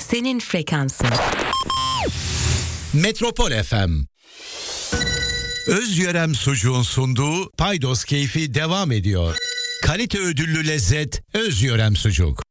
senin frekansın. Metropol FM. Özyörem Sucuğun sunduğu Paydos Keyfi devam ediyor. Kalite ödüllü lezzet Özyörem Sucuk.